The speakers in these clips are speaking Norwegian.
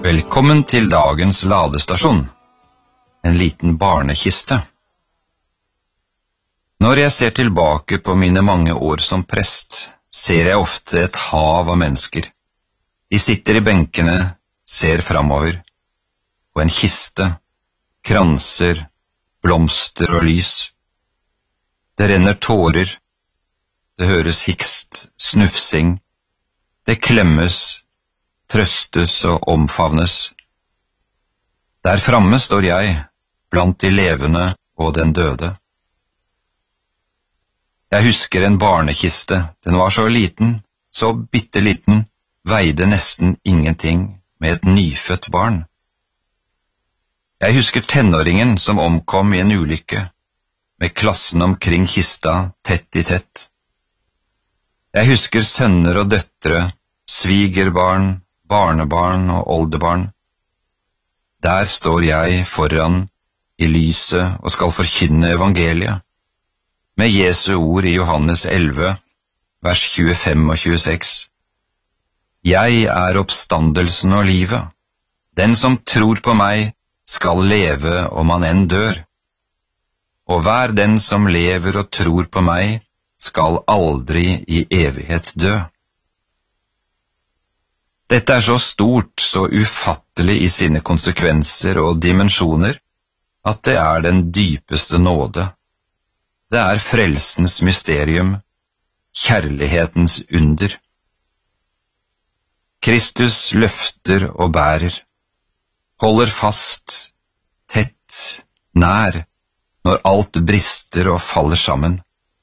Velkommen til dagens ladestasjon, en liten barnekiste. Når jeg ser tilbake på mine mange år som prest, ser jeg ofte et hav av mennesker. De sitter i benkene, ser framover. På en kiste, kranser, blomster og lys. Det renner tårer, det høres hikst, snufsing, det klemmes, trøstes og omfavnes. Der framme står jeg, blant de levende og den døde. Jeg husker en barnekiste, den var så liten, så bitteliten, veide nesten ingenting med et nyfødt barn. Jeg husker tenåringen som omkom i en ulykke, med klassen omkring kista tett i tett. Jeg husker sønner og døtre, svigerbarn, barnebarn og oldebarn. Der står jeg foran i lyset og skal forkynne evangeliet, med Jesu ord i Johannes 11, vers 25 og 26. Jeg er oppstandelsen og livet. Den som tror på meg skal leve om han enn dør. Og hver den som lever og tror på meg skal aldri i evighet dø. Dette er så stort, så ufattelig i sine konsekvenser og dimensjoner, at det er den dypeste nåde. Det er frelsens mysterium, kjærlighetens under. Kristus løfter og bærer, holder fast, tett, nær, når alt brister og faller sammen.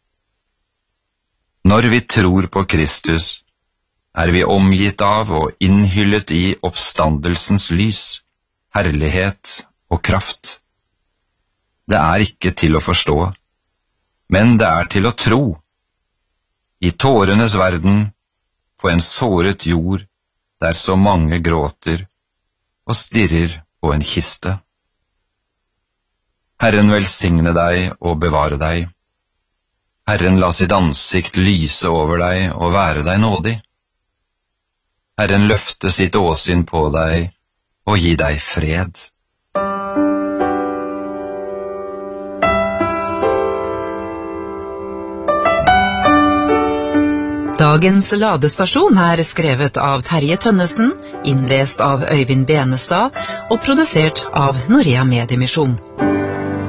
Når vi tror på Kristus, er vi omgitt av og innhyllet i oppstandelsens lys, herlighet og kraft. Det er ikke til å forstå, men det er til å tro. I tårenes verden, på en såret jord, der så mange gråter og stirrer på en kiste. Herren velsigne deg og bevare deg. Herren la sitt ansikt lyse over deg og være deg nådig. Herren løfte sitt åsyn på deg og gi deg fred. Dagens ladestasjon er skrevet av Terje Tønnesen, innlest av Øyvind Benestad og produsert av Norea Mediemisjon.